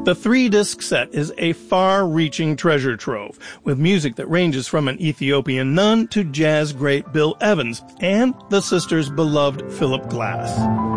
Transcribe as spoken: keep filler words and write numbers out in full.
The three-disc set is a far-reaching treasure trove, with music that ranges from an Ethiopian nun to jazz great Bill Evans and the sisters' beloved Philip Glass.